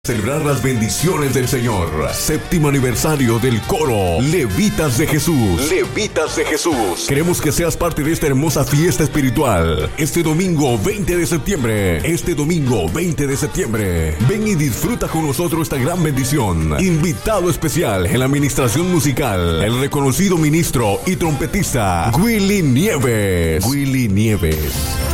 Celebrar las bendiciones del Señor. Séptimo aniversario del coro Levitas de Jesús. Levitas de Jesús. Queremos que seas parte de esta hermosa fiesta espiritual. Este domingo 20 de septiembre. Ven y disfruta con nosotros esta gran bendición. Invitado especial en la administración musical, el reconocido ministro y trompetista Willy Nieves.